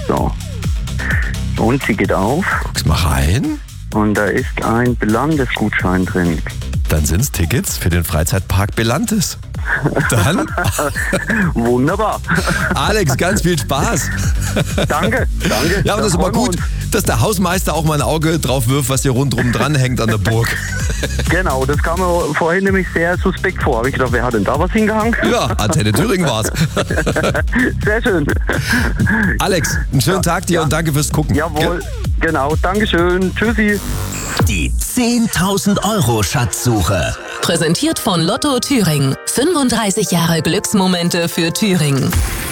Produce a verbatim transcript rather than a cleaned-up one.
So. Und sie geht auf. Guck's mal rein. Und da ist ein Belantes-Gutschein drin. Dann sind's Tickets für den Freizeitpark Belantes. Dann, Wunderbar. Alex, ganz viel Spaß. Danke, danke. Ja, aber das ist immer gut, dass der Hausmeister auch mal ein Auge drauf wirft, was hier rundherum dran hängt an der Burg. Genau, das kam mir vorhin nämlich sehr suspekt vor. Habe ich gedacht, wer hat denn da was hingehangen? Ja, Antenne Thüringen war's. Sehr schön. Alex, einen schönen Tag dir ja. und danke fürs Gucken. Jawohl, genau. Dankeschön. Tschüssi. Die zehntausend Euro Schatzsuche. Präsentiert von Lotto Thüringen. fünfunddreißig Jahre Glücksmomente für Thüringen.